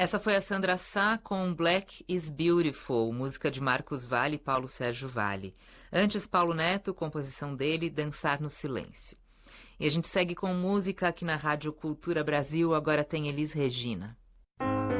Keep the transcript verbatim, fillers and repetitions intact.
Essa foi a Sandra Sá com Black is Beautiful, música de Marcos Valle e Paulo Sérgio Valle. Antes, Paulo Neto, composição dele, Dançar no Silêncio. E a gente segue com música aqui na Rádio Cultura Brasil, agora tem Elis Regina.